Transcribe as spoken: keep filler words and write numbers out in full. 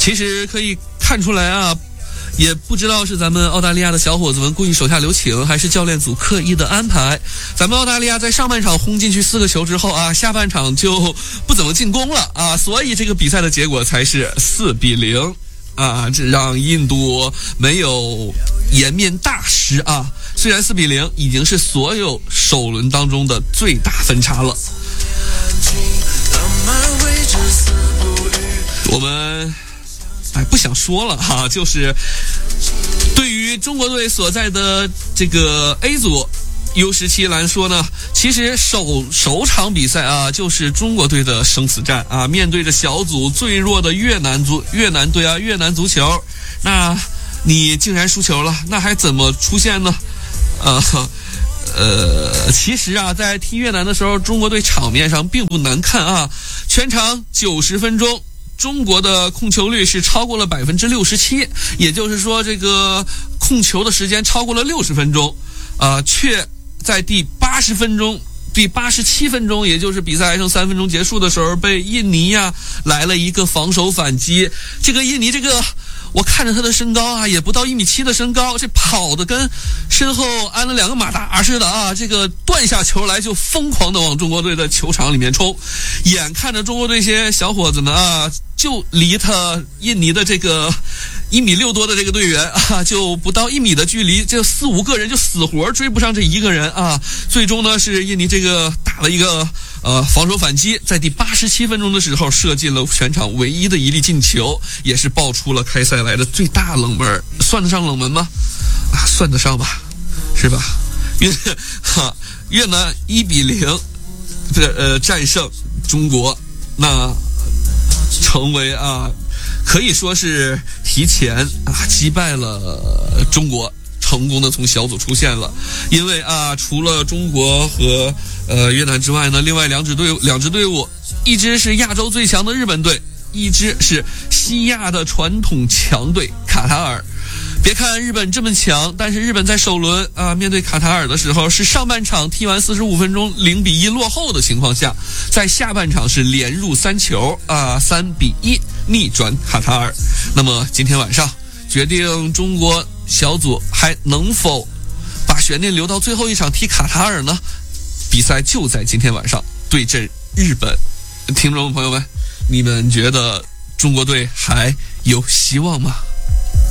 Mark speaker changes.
Speaker 1: 其实可以看出来啊，也不知道是咱们澳大利亚的小伙子们故意手下留情，还是教练组刻意的安排。咱们澳大利亚在上半场轰进去四个球之后啊，下半场就不怎么进攻了啊，所以这个比赛的结果才是四比零啊，这让印度没有颜面大失啊。虽然四比零已经是所有首轮当中的最大分差了。我们哎不想说了哈，就是对于中国队所在的这个 A 组 U 十七 来说呢，其实首首场比赛啊，就是中国队的生死战啊，面对着小组最弱的越南足越南队啊，越南足球，那你竟然输球了，那还怎么出现呢？呃呃，其实啊，在踢越南的时候，中国队场面上并不难看啊，全场九十分钟。中国的控球率是超过了百分之六十七，也就是说，这个控球的时间超过了六十分钟，啊、呃，却在第八十分钟、第八十七分钟，也就是比赛还剩三分钟结束的时候，被印尼呀来了一个防守反击。这个印尼这个，我看着他的身高啊，也不到一米七的身高，这跑的跟身后安了两个马达似的啊！这个断下球来就疯狂的往中国队的球场里面冲，眼看着中国队这些小伙子们啊，就离他印尼的这个一米六多的这个队员啊，就不到一米的距离，这四五个人就死活追不上这一个人啊！最终呢，是印尼这个打了一个呃防守反击，在第八十七分钟的时候射进了全场唯一的一粒进球，也是爆出了开赛来的最大冷门。算得上冷门吗？啊，算得上吧，是吧？越哈越南一比零，呃战胜中国，那成为啊可以说是提前啊击败了中国，成功的从小组出现了。因为啊，除了中国和呃越南之外呢，另外两支队伍两支队伍，一支是亚洲最强的日本队，一支是西亚的传统强队卡塔尔。别看日本这么强，但是日本在首轮啊面对卡塔尔的时候，是上半场踢完四十五分钟零比一落后的情况下，在下半场是连入三球啊三比一逆转卡塔尔。那么今天晚上决定中国小组还能否把悬念留到最后一场踢卡塔尔呢？比赛就在今天晚上对阵日本。听众朋友们，你们觉得中国队还有希望吗？